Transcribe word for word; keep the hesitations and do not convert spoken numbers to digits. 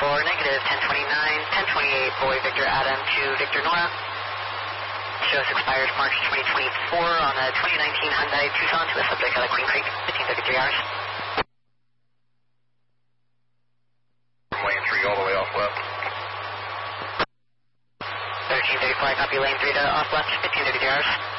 for negative ten twenty-nine, ten twenty-eight, Boy Victor Adam to Victor Nora. Shows expires March twenty twenty-four on a twenty nineteen Hyundai Tucson to the subject out of Queen Creek, fifteen thirty-three hours. Lane three all the way off left. thirteen thirty-four, copy lane three to off left, fifteen thirty-three hours.